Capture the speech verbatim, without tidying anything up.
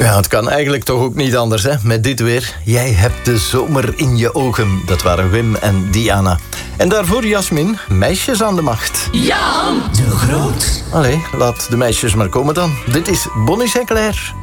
Ja, het kan eigenlijk toch ook niet anders, hè? Met dit weer. Jij hebt de zomer in je ogen. Dat waren Wim en Diana. En daarvoor Jasmin, Meisjes aan de Macht. Jan de Groot. Allee, laat de meisjes maar komen dan. Dit is Bonnie Sinclair.